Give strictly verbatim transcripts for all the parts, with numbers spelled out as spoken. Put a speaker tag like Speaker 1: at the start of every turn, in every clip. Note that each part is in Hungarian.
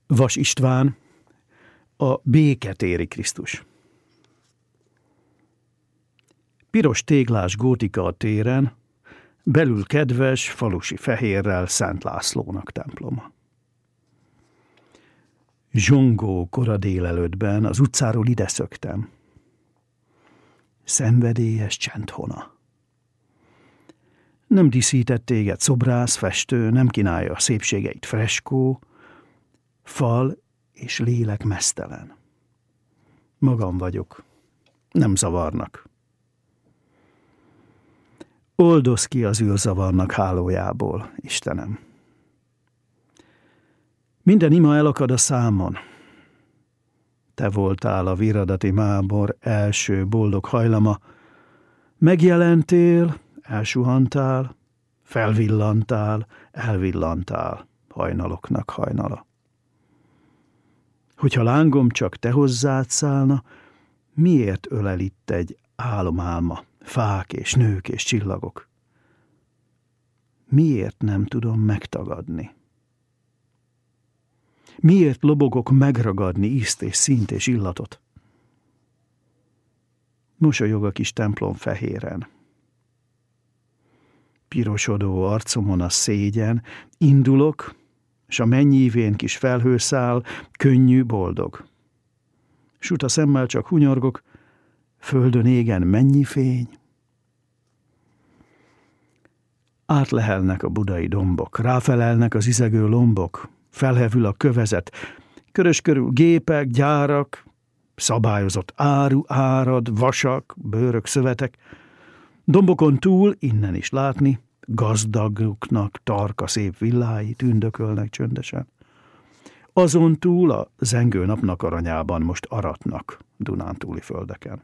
Speaker 1: Vas István, a béketéri Krisztus. Piros téglás gótika a téren, belül kedves, falusi fehérrel Szent Lászlónak temploma. Zsongó kora délelőttben az utcáról ide szöktem. Szenvedélyes csendhona. Nem díszített téged szobrász, festő, nem kínálja a szépségeit freskó, fal és lélek meztelen. Magam vagyok, nem zavarnak. Oldozz ki az űrzavarnak hálójából, Istenem. Minden ima elakad a számon. Te voltál a viradati mábor első boldog hajlama. Megjelentél, elsuhantál, felvillantál, elvillantál, hajnaloknak hajnala. Hogyha lángom csak te hozzád szállna, miért ölel itt egy álomálma, fák és nők és csillagok? Miért nem tudom megtagadni? Miért lobogok megragadni ízt és színt és illatot? Mosolyog a kis templom fehéren. Pirosodó arcomon a szégyen, indulok, s a mennyívén kis felhőszál, könnyű, boldog. Suta szemmel csak hunyorgok, földön égen mennyi fény. Átlehelnek a budai dombok, ráfelelnek az izegő lombok, felhevül a kövezet, körös körül gépek, gyárak, szabályozott áru árad, vasak, bőrök, szövetek. Dombokon túl, innen is látni, gazdagoknak tarka szép villái tündökölnek csöndesen. Azon túl a zengő napnak aranyában most aratnak Dunántúli földeken.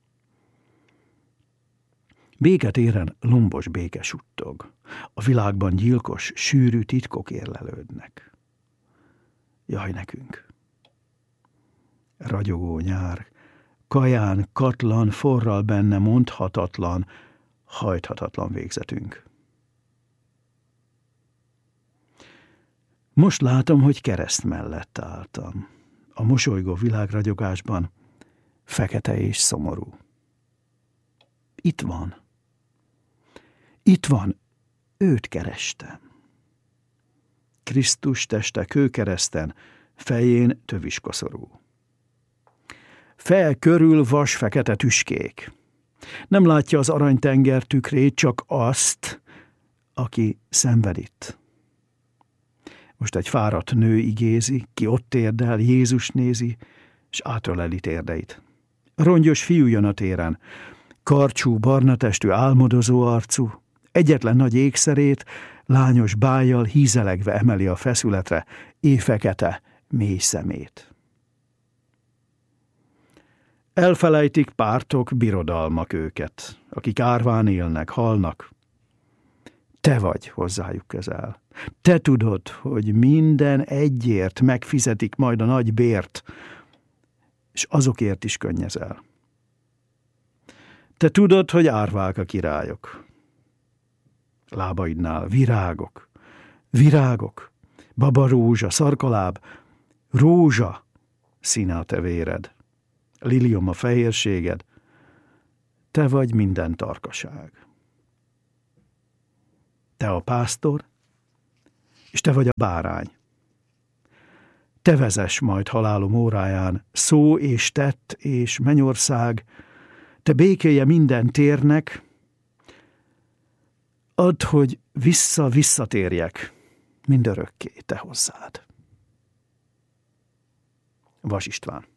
Speaker 1: Béketéren lombos béke suttog, a világban gyilkos, sűrű titkok érlelődnek. Jaj nekünk! Ragyogó nyár, kaján, katlan, forral benne mondhatatlan, hajthatatlan végzetünk. Most látom, hogy kereszt mellett álltam. A mosolygó világragyogásban fekete és szomorú. Itt van. Itt van. Őt kerestem. Krisztus teste kőkereszten, fején töviskoszorú. Fel körül vas fekete tüskék. Nem látja az aranytenger tükrét, csak azt, aki szenved itt. Most egy fáradt nő igézi, ki ott térdel, Jézus nézi, és átöleli térdeit. Rongyos fiú jön a téren, karcsú, barna testű, álmodozó arcú, egyetlen nagy ékszerét, lányos bájjal hízelegve emeli a feszületre, éjfekete, mély szemét. Elfelejtik pártok, birodalmak őket, akik árván élnek, halnak. Te vagy hozzájuk közel. Te tudod, hogy minden egyért megfizetik majd a nagy bért, és azokért is könnyezel. Te tudod, hogy árvák a királyok. Lábaidnál virágok, virágok, babarózsa, szarkaláb, rózsa színe a te véred, lilium a fehérséged, te vagy minden tarkaság. Te a pásztor, és te vagy a bárány. Te vezess majd halálom óráján, szó és tett és mennyország, te békéje minden térnek, add, hogy vissza-visszatérjek mindörökké te hozzád. Vas István.